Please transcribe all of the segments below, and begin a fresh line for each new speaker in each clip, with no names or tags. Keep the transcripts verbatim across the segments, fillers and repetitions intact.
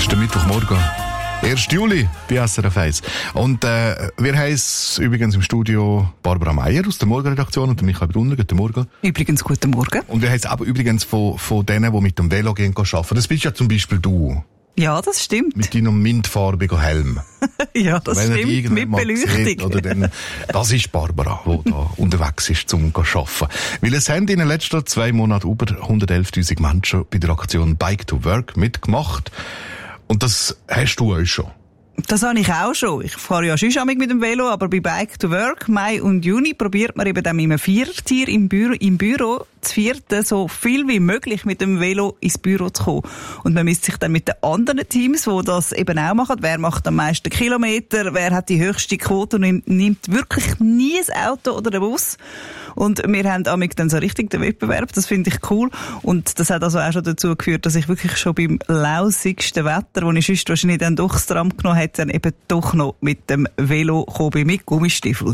ist der Mittwochmorgen. ersten Juli bei S R F eins. Und äh, wir haben es übrigens im Studio Barbara Meier aus der Morgenredaktion und Michael Brunner. Guten Morgen.
Übrigens, guten Morgen.
Und wir haben es aber übrigens von, von denen, die mit dem Velo gehen arbeiten. Das bist ja zum Beispiel du.
Ja, das stimmt.
Mit deinem mintfarbigen Helm.
Ja, das
Wenn
stimmt, mit Beleuchtung.
Sieht, oder dann, das ist Barbara, die da unterwegs ist, um zu arbeiten. Weil es haben in den letzten zwei Monaten über hundertelftausend Menschen bei der Aktion Bike to Work mitgemacht. Und das hast du auch schon.
Das habe ich auch schon. Ich fahre ja schon mit dem Velo, aber bei Bike to Work, Mai und Juni, probiert man eben dann mit einem Viertier im Büro, im Büro das Vierte so viel wie möglich mit dem Velo ins Büro zu kommen. Und man misst sich dann mit den anderen Teams, die das eben auch machen. Wer macht am meisten Kilometer? Wer hat die höchste Quote und nimmt wirklich nie das Auto oder den Bus? Und wir haben amig dann so richtig den Wettbewerb. Das finde ich cool. Und das hat also auch schon dazu geführt, dass ich wirklich schon beim lausigsten Wetter, wo ich sonst wahrscheinlich dann doch das Tram genommen hätte, dann eben doch noch mit dem Velo gekommen, mit Gummistiefeln.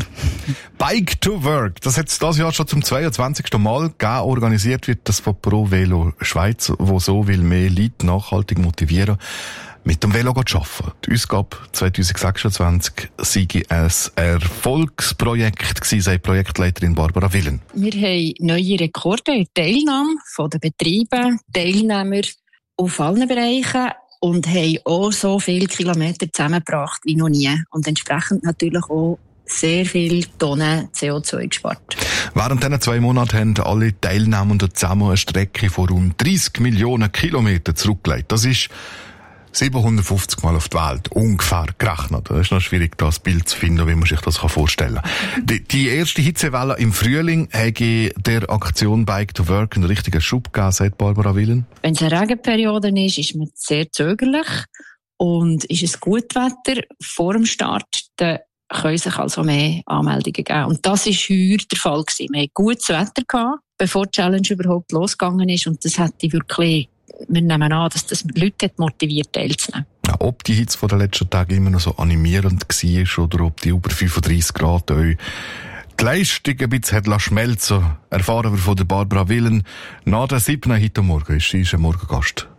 Bike to Work. Das hat es dieses Jahr schon zum zweiundzwanzigsten Mal gegeben. Organisiert wird das von Pro Velo Schweiz, wo so will mehr Leute nachhaltig motivieren, mit dem Velo zu arbeiten. Die Ausgabe zwanzig sechsundzwanzig sei ein Erfolgsprojekt gewesen, sagt Projektleiterin Barbara Willen.
Wir haben neue Rekorde in der Teilnahme von den Betrieben, Teilnehmer auf allen Bereichen und haben auch so viele Kilometer zusammengebracht wie noch nie. Und entsprechend natürlich auch sehr viele Tonnen C O zwei gespart.
Während diesen zwei Monaten haben alle Teilnehmenden zusammen eine Strecke von rund dreissig Millionen Kilometern zurückgelegt. Das ist siebenhundertfünfzig Mal auf die Welt, ungefähr gerechnet. Das ist noch schwierig, das Bild zu finden, wie man sich das vorstellen kann. Die, die erste Hitzewelle im Frühling hat der Aktion Bike to Work einen richtigen Schub gegeben, sagt Barbara Willen.
Wenn es eine Regenperiode ist, ist man sehr zögerlich. Und ist es gut Wetter vor dem Start, dann können sich also mehr Anmeldungen geben. Und das war heuer der Fall gewesen. Wir hatten gutes Wetter gehabt, bevor die Challenge überhaupt losgegangen ist. Und das hätte wirklich, wir nehmen an, dass das Leute motiviert teilzunehmen.
Ja, ob die Hitze von den letzten Tagen immer noch so animierend war oder ob die über fünfunddreissig Grad euch die Leistung ein bisschen hat schmelzen lassen, erfahren wir von der Barbara Willen. Nach der siebten heute Morgen ist sie ein Morgengast.